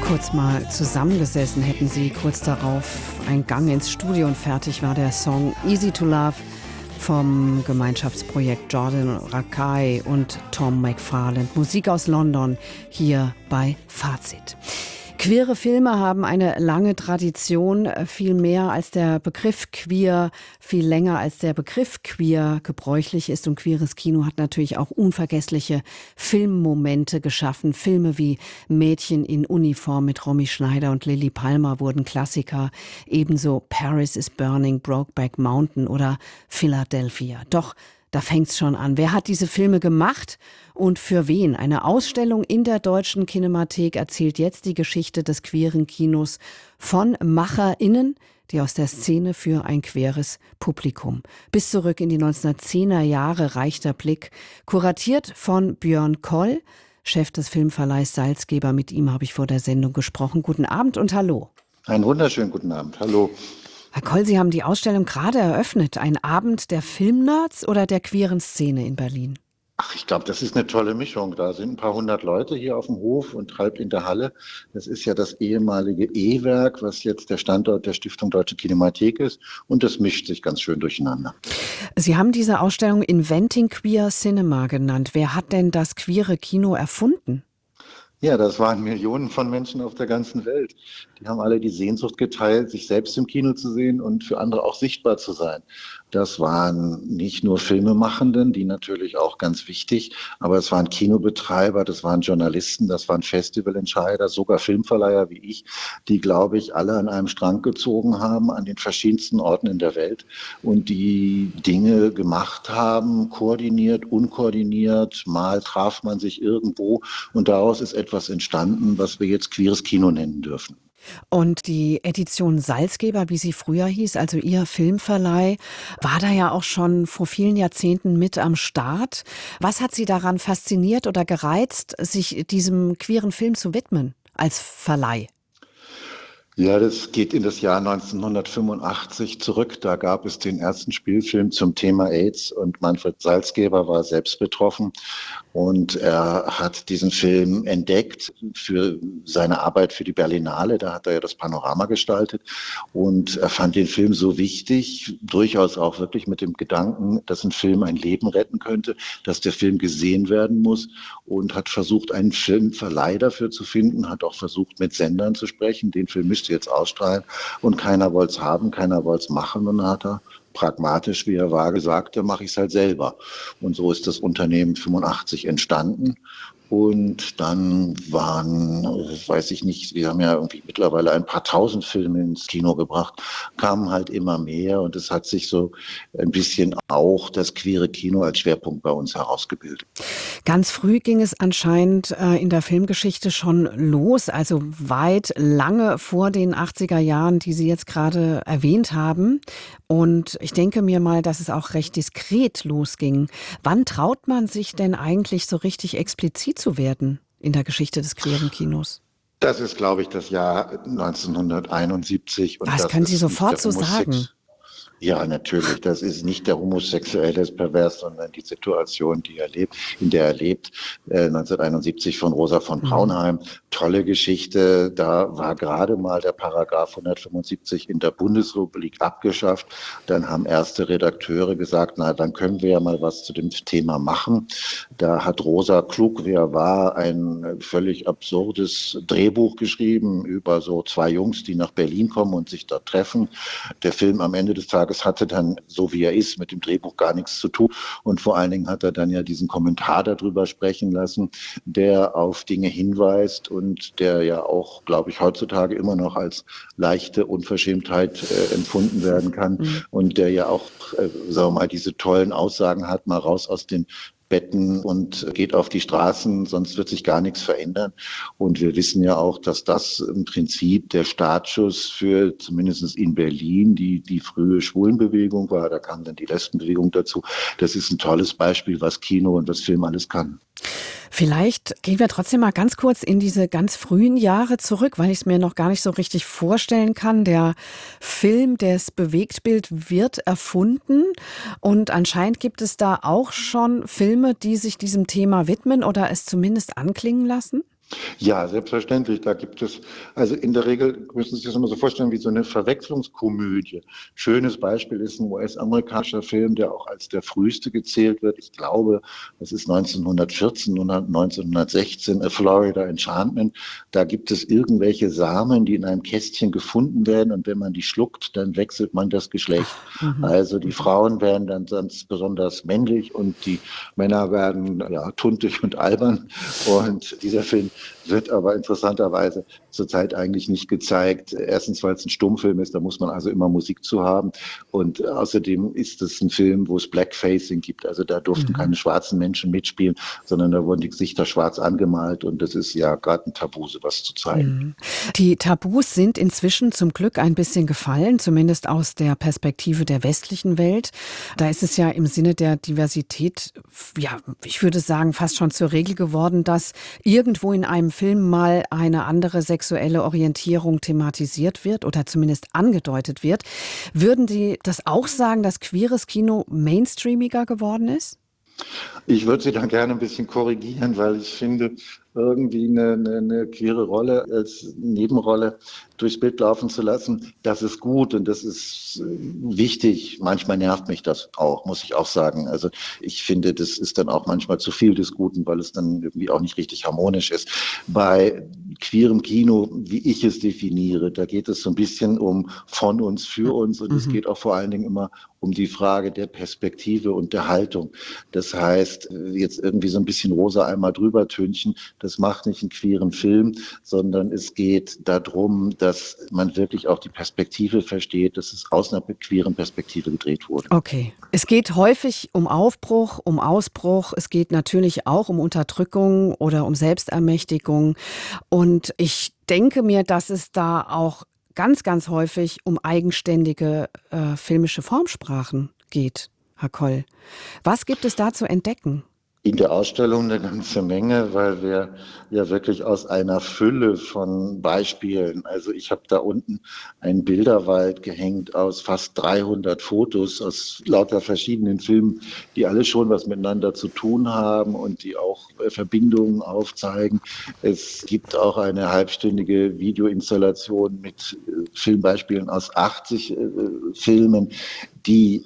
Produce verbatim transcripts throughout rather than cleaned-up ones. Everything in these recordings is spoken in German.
kurz mal zusammengesessen, hätten sie kurz darauf einen Gang ins Studio und fertig war der Song Easy to Love vom Gemeinschaftsprojekt Jordan Rakei und Tom McFarland. Musik aus London hier bei Fazit. Queere Filme haben eine lange Tradition, viel mehr als der Begriff queer, viel länger als der Begriff queer gebräuchlich ist. Und queeres Kino hat natürlich auch unvergessliche Filmmomente geschaffen. Filme wie Mädchen in Uniform mit Romy Schneider und Lily Palmer wurden Klassiker. Ebenso Paris is Burning, Brokeback Mountain oder Philadelphia. Doch da fängt's schon an. Wer hat diese Filme gemacht und für wen? Eine Ausstellung in der Deutschen Kinemathek erzählt jetzt die Geschichte des queeren Kinos von MacherInnen, die aus der Szene für ein queeres Publikum. Bis zurück in die neunzehnhundertzehner Jahre reicht der Blick. Kuratiert von Björn Koll, Chef des Filmverleihs Salzgeber. Mit ihm habe ich vor der Sendung gesprochen. Guten Abend und hallo. Einen wunderschönen guten Abend. Hallo. Herr Koll, Sie haben die Ausstellung gerade eröffnet. Ein Abend der Filmnerds oder der queeren Szene in Berlin? Ach, ich glaube, das ist eine tolle Mischung. Da sind ein paar hundert Leute hier auf dem Hof und halb in der Halle. Das ist ja das ehemalige E-Werk, was jetzt der Standort der Stiftung Deutsche Kinemathek ist. Und das mischt sich ganz schön durcheinander. Sie haben diese Ausstellung Inventing Queer Cinema genannt. Wer hat denn das queere Kino erfunden? Ja, das waren Millionen von Menschen auf der ganzen Welt. Die haben alle die Sehnsucht geteilt, sich selbst im Kino zu sehen und für andere auch sichtbar zu sein. Das waren nicht nur Filmemachenden, die natürlich auch ganz wichtig, aber es waren Kinobetreiber, das waren Journalisten, das waren Festivalentscheider, sogar Filmverleiher wie ich, die, glaube ich, alle an einem Strang gezogen haben, an den verschiedensten Orten in der Welt und die Dinge gemacht haben, koordiniert, unkoordiniert, mal traf man sich irgendwo und daraus ist etwas entstanden, was wir jetzt queeres Kino nennen dürfen. Und die Edition Salzgeber, wie sie früher hieß, also Ihr Filmverleih, war da ja auch schon vor vielen Jahrzehnten mit am Start. Was hat Sie daran fasziniert oder gereizt, sich diesem queeren Film zu widmen als Verleih? Ja, das geht in das Jahr neunzehnhundertfünfundachtzig zurück. Da gab es den ersten Spielfilm zum Thema AIDS und Manfred Salzgeber war selbst betroffen. Und er hat diesen Film entdeckt für seine Arbeit für die Berlinale. Da hat er ja das Panorama gestaltet. Und er fand den Film so wichtig, durchaus auch wirklich mit dem Gedanken, dass ein Film ein Leben retten könnte, dass der Film gesehen werden muss und hat versucht, einen Filmverleih dafür zu finden, hat auch versucht, mit Sendern zu sprechen. Den Film müsste jetzt ausstrahlen und keiner wollte es haben, keiner wollte es machen und dann hat er pragmatisch, wie er war, gesagt, dann mache ich es halt selber. Und so ist das Unternehmen fünfundachtzig entstanden. Und dann waren, weiß ich nicht, wir haben ja irgendwie mittlerweile ein paar tausend Filme ins Kino gebracht, kamen halt immer mehr und es hat sich so ein bisschen auch das queere Kino als Schwerpunkt bei uns herausgebildet. Ganz früh ging es anscheinend äh, in der Filmgeschichte schon los, also weit lange vor den achtziger Jahren, die Sie jetzt gerade erwähnt haben. Und ich denke mir mal, dass es auch recht diskret losging. Wann traut man sich denn eigentlich so richtig explizit zu werden in der Geschichte des queeren Kinos? Das ist, glaube ich, das Jahr neunzehnhunderteinundsiebzig. Und das, das können Sie sofort so sagen. Ja, natürlich. Das ist nicht der Homosexuelle, ist pervers, sondern die Situation, die er lebt, in der er lebt, äh, neunzehnhunderteinundsiebzig von Rosa von Braunheim. Mhm. Tolle Geschichte. Da war gerade mal der Paragraph hundertfünfundsiebzig in der Bundesrepublik abgeschafft. Dann haben erste Redakteure gesagt, na, dann können wir ja mal was zu dem Thema machen. Da hat Rosa, klug wie er war, ein völlig absurdes Drehbuch geschrieben über so zwei Jungs, die nach Berlin kommen und sich dort treffen. Der Film am Ende des Tages hatte dann, so wie er ist, mit dem Drehbuch gar nichts zu tun. Und vor allen Dingen hat er dann ja diesen Kommentar darüber sprechen lassen, der auf Dinge hinweist und der ja auch, glaube ich, heutzutage immer noch als leichte Unverschämtheit äh, empfunden werden kann. Mhm. Und der ja auch, äh, sagen wir mal, diese tollen Aussagen hat, mal raus aus den Betten und geht auf die Straßen, sonst wird sich gar nichts verändern. Und wir wissen ja auch, dass das im Prinzip der Startschuss für zumindest in Berlin die, die frühe Schwulenbewegung war. Da kam dann die Lesbenbewegung dazu. Das ist ein tolles Beispiel, was Kino und was Film alles kann. Vielleicht gehen wir trotzdem mal ganz kurz in diese ganz frühen Jahre zurück, weil ich es mir noch gar nicht so richtig vorstellen kann. Der Film, das Bewegtbild wird erfunden und anscheinend gibt es da auch schon Filme, die sich diesem Thema widmen oder es zumindest anklingen lassen? Ja, selbstverständlich. Da gibt es, also in der Regel müssen Sie sich das immer so vorstellen wie so eine Verwechslungskomödie. Schönes Beispiel ist ein U S-amerikanischer Film, der auch als der früheste gezählt wird. Ich glaube, das ist neunzehnhundertvierzehn oder neunzehnhundertsechzehn, A Florida Enchantment. Da gibt es irgendwelche Samen, die in einem Kästchen gefunden werden und wenn man die schluckt, dann wechselt man das Geschlecht. Mhm. Also die Frauen werden dann ganz besonders männlich und die Männer werden ja tuntig und albern. Und dieser Film wird aber interessanterweise zurzeit eigentlich nicht gezeigt. Erstens, weil es ein Stummfilm ist, da muss man also immer Musik zu haben. Und außerdem ist es ein Film, wo es Blackfacing gibt. Also da durften mhm. keine schwarzen Menschen mitspielen, sondern da wurden die Gesichter schwarz angemalt. Und das ist ja gerade ein Tabu, sowas zu zeigen. Mhm. Die Tabus sind inzwischen zum Glück ein bisschen gefallen, zumindest aus der Perspektive der westlichen Welt. Da ist es ja im Sinne der Diversität, ja, ich würde sagen, fast schon zur Regel geworden, dass irgendwo in einem Film mal eine andere sexuelle Orientierung thematisiert wird oder zumindest angedeutet wird. Würden Sie das auch sagen, dass queeres Kino mainstreamiger geworden ist? Ich würde Sie da gerne ein bisschen korrigieren, weil ich finde, irgendwie eine, eine, eine queere Rolle als Nebenrolle durchs Bild laufen zu lassen, das ist gut und das ist wichtig. Manchmal nervt mich das auch, muss ich auch sagen. Also ich finde, das ist dann auch manchmal zu viel des Guten, weil es dann irgendwie auch nicht richtig harmonisch ist. Bei queerem Kino, wie ich es definiere, da geht es so ein bisschen um von uns, für uns und mhm. es geht auch vor allen Dingen immer um die Frage der Perspektive und der Haltung. Das heißt, jetzt irgendwie so ein bisschen rosa einmal drüber tünchen, das macht nicht einen queeren Film, sondern es geht darum, dass man wirklich auch die Perspektive versteht, dass es aus einer queeren Perspektive gedreht wurde. Okay. Es geht häufig um Aufbruch, um Ausbruch. Es geht natürlich auch um Unterdrückung oder um Selbstermächtigung. Und ich denke mir, dass es da auch ganz, ganz häufig um eigenständige äh, filmische Formsprachen geht, Herr Koll. Was gibt es da zu entdecken? In der Ausstellung eine ganze Menge, weil wir ja wirklich aus einer Fülle von Beispielen, also ich habe da unten einen Bilderwald gehängt aus fast dreihundert Fotos aus lauter verschiedenen Filmen, die alle schon was miteinander zu tun haben und die auch Verbindungen aufzeigen. Es gibt auch eine halbstündige Videoinstallation mit Filmbeispielen aus achtzig äh, Filmen, die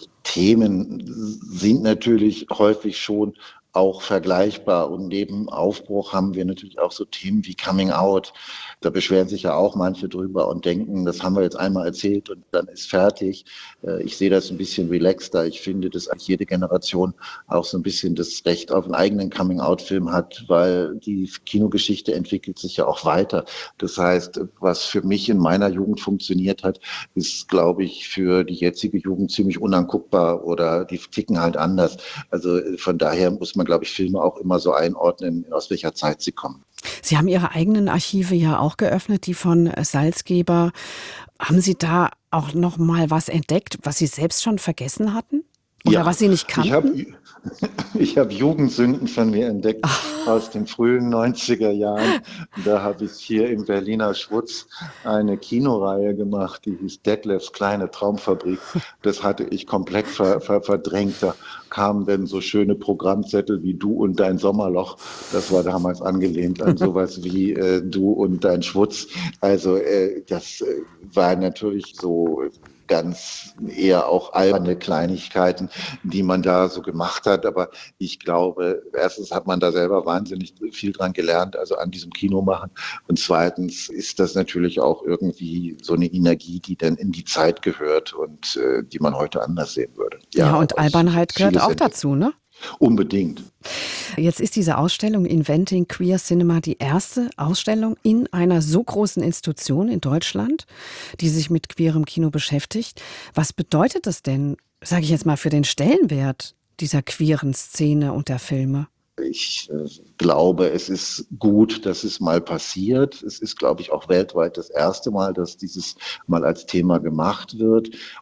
Themen sind natürlich häufig schon auch vergleichbar. Und neben Aufbruch haben wir natürlich auch so Themen wie Coming Out. Da beschweren sich ja auch manche drüber und denken, das haben wir jetzt einmal erzählt und dann ist fertig. Ich sehe das ein bisschen relaxter. Ich finde, dass eigentlich jede Generation auch so ein bisschen das Recht auf einen eigenen Coming-out-Film hat, weil die Kinogeschichte entwickelt sich ja auch weiter. Das heißt, was für mich in meiner Jugend funktioniert hat, ist, glaube ich, für die jetzige Jugend ziemlich unanguckbar oder die ticken halt anders. Also von daher muss man, glaube ich, Filme auch immer so einordnen, aus welcher Zeit sie kommen. Sie haben Ihre eigenen Archive ja auch geöffnet, die von Salzgeber. Haben Sie da auch noch mal was entdeckt, was Sie selbst schon vergessen hatten? Oder ja, was Sie nicht kannten? Ich habe ich hab Jugendsünden von mir entdeckt Ach. aus den frühen neunziger Jahren. Da habe ich hier im Berliner Schwutz eine Kinoreihe gemacht, die hieß Detlefs kleine Traumfabrik. Das hatte ich komplett ver, ver, verdrängt. Da kamen dann so schöne Programmzettel wie Du und dein Sommerloch. Das war damals angelehnt an sowas wie äh, Du und dein Schwutz. Also äh, das äh, war natürlich so ganz eher auch alberne Kleinigkeiten, die man da so gemacht hat. Aber ich glaube, erstens hat man da selber wahnsinnig viel dran gelernt, also an diesem Kino machen. Und zweitens ist das natürlich auch irgendwie so eine Energie, die dann in die Zeit gehört und äh, die man heute anders sehen würde. Ja, ja und Albernheit gehört auch dazu, ne? Unbedingt. Jetzt ist diese Ausstellung Inventing Queer Cinema die erste Ausstellung in einer so großen Institution in Deutschland, die sich mit queerem Kino beschäftigt. Was bedeutet das denn, sage ich jetzt mal, für den Stellenwert dieser queeren Szene und der Filme? Ich äh, glaube, es ist gut, dass es mal passiert. Es ist, glaube ich, auch weltweit das erste Mal, dass dieses mal als Thema gemacht wird. Und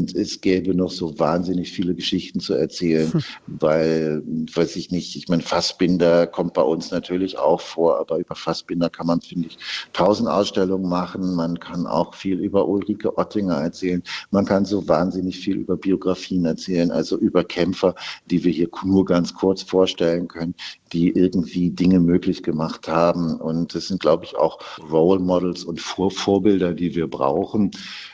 Es gäbe noch so wahnsinnig viele Geschichten zu erzählen, hm. weil, weiß ich nicht, ich meine, Fassbinder kommt bei uns natürlich auch vor, aber über Fassbinder kann man, finde ich, tausend Ausstellungen machen. Man kann auch viel über Ulrike Ottinger erzählen. Man kann so wahnsinnig viel über Biografien erzählen, also über Kämpfer, die wir hier nur ganz kurz vorstellen können, die irgendwie Dinge möglich gemacht haben. Und das sind, glaube ich, auch Role Models und Vor- Vorbilder, die wir brauchen,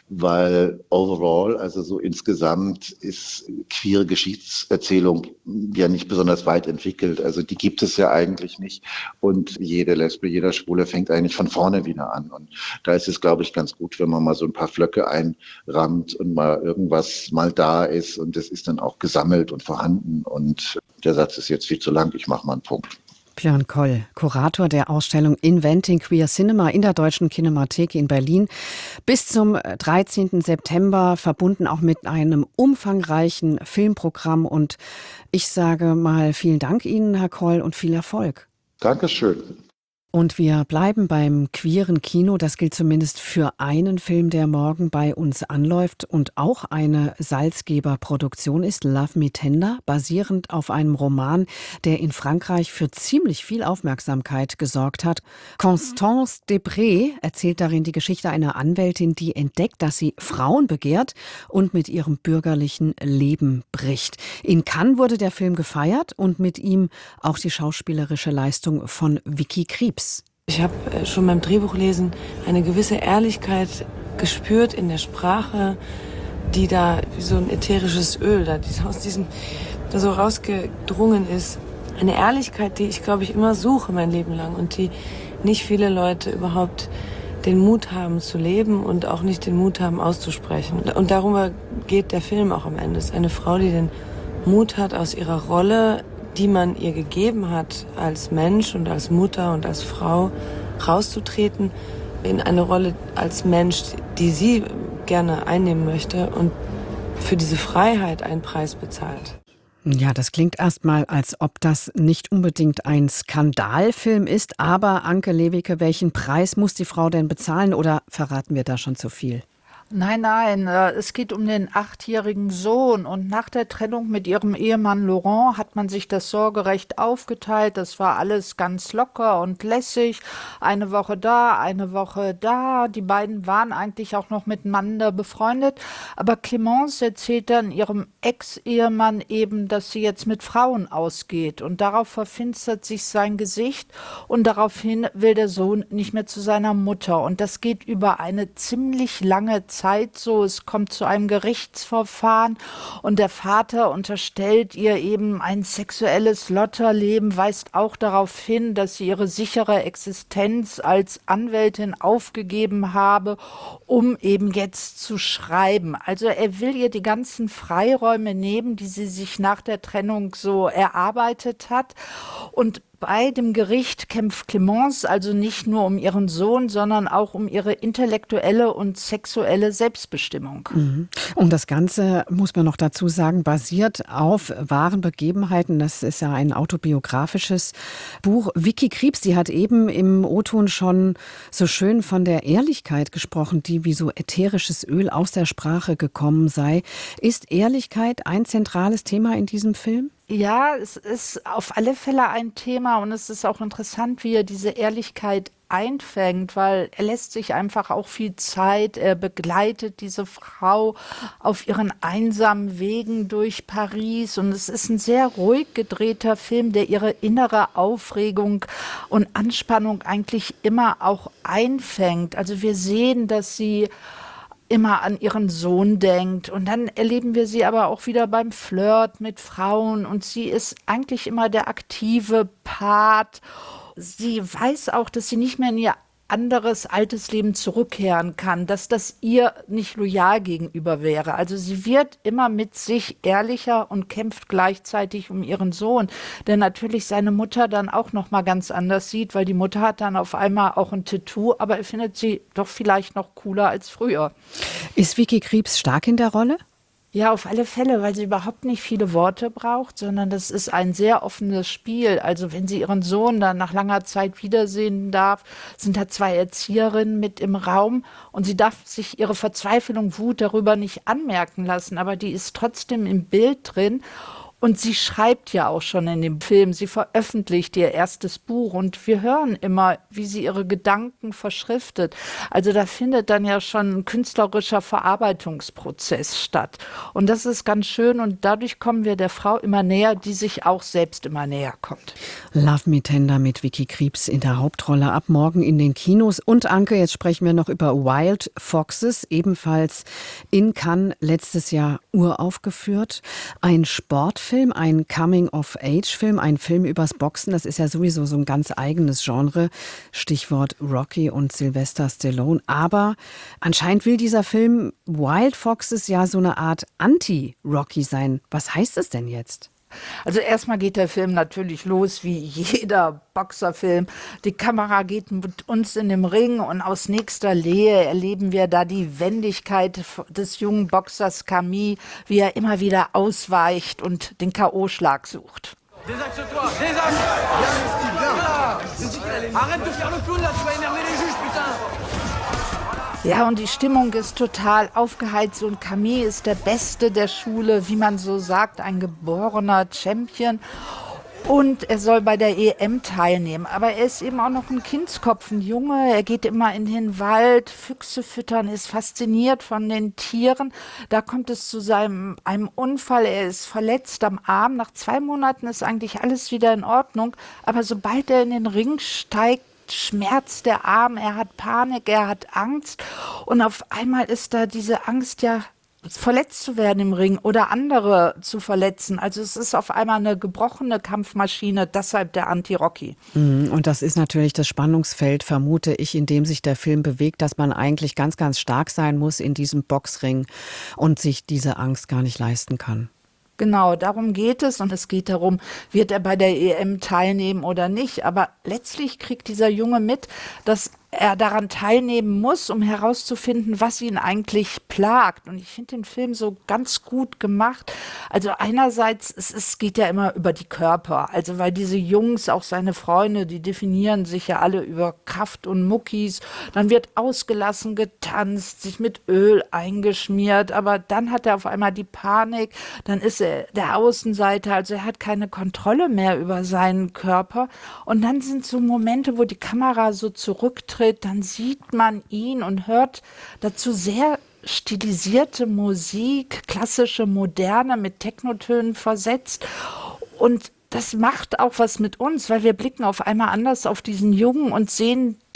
weil overall, also so insgesamt, ist queere Geschichtserzählung ja nicht besonders weit entwickelt. Also die gibt es ja eigentlich nicht. Und jede Lesbe, jeder Schwule fängt eigentlich von vorne wieder an. Und da ist es, glaube ich, ganz gut, wenn man mal so ein paar Flöcke einrammt und mal irgendwas mal da ist. Und das ist dann auch gesammelt und vorhanden. Und der Satz ist jetzt viel zu lang. Ich mache mal einen Punkt. Björn Koll, Kurator der Ausstellung Inventing Queer Cinema in der Deutschen Kinemathek in Berlin. Bis zum dreizehnten September, verbunden auch mit einem umfangreichen Filmprogramm. Und ich sage mal vielen Dank Ihnen, Herr Koll, und viel Erfolg. Dankeschön. Und wir bleiben beim queeren Kino. Das gilt zumindest für einen Film, der morgen bei uns anläuft und auch eine Salzgeber-Produktion ist, Love Me Tender, basierend auf einem Roman, der in Frankreich für ziemlich viel Aufmerksamkeit gesorgt hat. Constance Debré erzählt darin die Geschichte einer Anwältin, die entdeckt, dass sie Frauen begehrt und mit ihrem bürgerlichen Leben bricht. In Cannes wurde der Film gefeiert und mit ihm auch die schauspielerische Leistung von Vicky Krieps. Ich habe schon beim Drehbuchlesen eine gewisse Ehrlichkeit gespürt in der Sprache, die da wie so ein ätherisches Öl, da die aus diesem da so rausgedrungen ist. Eine Ehrlichkeit, die ich, glaube ich, immer suche mein Leben lang und die nicht viele Leute überhaupt den Mut haben zu leben und auch nicht den Mut haben auszusprechen. Und darüber geht der Film auch am Ende. Es ist eine Frau, die den Mut hat, aus ihrer Rolle, die man ihr gegeben hat, als Mensch und als Mutter und als Frau rauszutreten in eine Rolle als Mensch, die sie gerne einnehmen möchte und für diese Freiheit einen Preis bezahlt. Ja, das klingt erstmal, als ob das nicht unbedingt ein Skandalfilm ist. Aber Anke Lewicke, welchen Preis muss die Frau denn bezahlen oder verraten wir da schon zu viel? Nein, nein, es geht um den achtjährigen Sohn und nach der Trennung mit ihrem Ehemann Laurent hat man sich das Sorgerecht aufgeteilt. Das war alles ganz locker und lässig. Eine Woche da, eine Woche da. Die beiden waren eigentlich auch noch miteinander befreundet. Aber Clémence erzählt dann ihrem Ex-Ehemann eben, dass sie jetzt mit Frauen ausgeht. Und darauf verfinstert sich sein Gesicht und daraufhin will der Sohn nicht mehr zu seiner Mutter. Und das geht über eine ziemlich lange Zeit. Zeit so, es kommt zu einem Gerichtsverfahren und der Vater unterstellt ihr eben ein sexuelles Lotterleben, weist auch darauf hin, dass sie ihre sichere Existenz als Anwältin aufgegeben habe, um eben jetzt zu schreiben. Also er will ihr die ganzen Freiräume nehmen, die sie sich nach der Trennung so erarbeitet hat. Und bei dem Gericht kämpft Clémence also nicht nur um ihren Sohn, sondern auch um ihre intellektuelle und sexuelle Selbstbestimmung. Mhm. Und das Ganze, muss man noch dazu sagen, basiert auf wahren Begebenheiten. Das ist ja ein autobiografisches Buch. Vicky Krieps, die hat eben im O-Ton schon so schön von der Ehrlichkeit gesprochen, die wie so ätherisches Öl aus der Sprache gekommen sei. Ist Ehrlichkeit ein zentrales Thema in diesem Film? Ja, es ist auf alle Fälle ein Thema und es ist auch interessant, wie er diese Ehrlichkeit einfängt, weil er lässt sich einfach auch viel Zeit, er begleitet diese Frau auf ihren einsamen Wegen durch Paris und es ist ein sehr ruhig gedrehter Film, der ihre innere Aufregung und Anspannung eigentlich immer auch einfängt. Also wir sehen, dass sie immer an ihren Sohn denkt und dann erleben wir sie aber auch wieder beim Flirt mit Frauen und sie ist eigentlich immer der aktive Part. Sie weiß auch, dass sie nicht mehr in ihr anderes altes Leben zurückkehren kann, dass das ihr nicht loyal gegenüber wäre. Also sie wird immer mit sich ehrlicher und kämpft gleichzeitig um ihren Sohn, der natürlich seine Mutter dann auch noch mal ganz anders sieht, weil die Mutter hat dann auf einmal auch ein Tattoo, aber er findet sie doch vielleicht noch cooler als früher. Ist Vicky Krieps stark in der Rolle? Ja, auf alle Fälle, weil sie überhaupt nicht viele Worte braucht, sondern das ist ein sehr offenes Spiel. Also wenn sie ihren Sohn dann nach langer Zeit wiedersehen darf, sind da zwei Erzieherinnen mit im Raum und sie darf sich ihre Verzweiflung, Wut darüber nicht anmerken lassen, aber die ist trotzdem im Bild drin. Und sie schreibt ja auch schon in dem Film, sie veröffentlicht ihr erstes Buch und wir hören immer, wie sie ihre Gedanken verschriftet. Also da findet dann ja schon ein künstlerischer Verarbeitungsprozess statt. Und das ist ganz schön und dadurch kommen wir der Frau immer näher, die sich auch selbst immer näher kommt. Love Me Tender mit Vicky Krieps in der Hauptrolle ab morgen in den Kinos. Und Anke, jetzt sprechen wir noch über Wild Foxes, ebenfalls in Cannes letztes Jahr uraufgeführt. Ein Sportfilm. Film, ein Coming-of-Age-Film, ein Film übers Boxen. Das ist ja sowieso so ein ganz eigenes Genre. Stichwort Rocky und Sylvester Stallone. Aber anscheinend will dieser Film Wild Foxes ja so eine Art Anti-Rocky sein. Was heißt es denn jetzt? Also erstmal geht der Film natürlich los wie jeder Boxerfilm. Die Kamera geht mit uns in den Ring und aus nächster Nähe erleben wir da die Wendigkeit des jungen Boxers Camille, wie er immer wieder ausweicht und den K O-Schlag sucht. Désaxe-toi, désaxe! Arrête de faire le clown là, tu vas énerver les juges, putain! Ja, und die Stimmung ist total aufgeheizt und Camille ist der Beste der Schule, wie man so sagt, ein geborener Champion. Und er soll bei der E M teilnehmen. Aber er ist eben auch noch ein Kindskopf, ein Junge. Er geht immer in den Wald, Füchse füttern, ist fasziniert von den Tieren. Da kommt es zu seinem einem Unfall. Er ist verletzt am Arm. Nach zwei Monaten ist eigentlich alles wieder in Ordnung. Aber sobald er in den Ring steigt, schmerzt der Arm, er hat Panik, er hat Angst und auf einmal ist da diese Angst, ja, verletzt zu werden im Ring oder andere zu verletzen. Also es ist auf einmal eine gebrochene Kampfmaschine, deshalb der Anti-Rocky. Und das ist natürlich das Spannungsfeld, vermute ich, in dem sich der Film bewegt, dass man eigentlich ganz, ganz stark sein muss in diesem Boxring und sich diese Angst gar nicht leisten kann. Genau, darum geht es und es geht darum, wird er bei der E M teilnehmen oder nicht. Aber letztlich kriegt dieser Junge mit, dass er daran teilnehmen muss, um herauszufinden, was ihn eigentlich plagt. Und ich finde den Film so ganz gut gemacht. Also einerseits, es, es geht ja immer über die Körper. Also weil diese Jungs, auch seine Freunde, die definieren sich ja alle über Kraft und Muckis. Dann wird ausgelassen getanzt, sich mit Öl eingeschmiert. Aber dann hat er auf einmal die Panik. Dann ist er der Außenseiter. Also er hat keine Kontrolle mehr über seinen Körper. Und dann sind so Momente, wo die Kamera so zurücktritt. Dann sieht man ihn und hört dazu sehr stilisierte Musik, klassische Moderne mit Technotönen versetzt. Und das macht auch was mit uns, weil wir blicken auf einmal anders auf diesen Jungen und sehen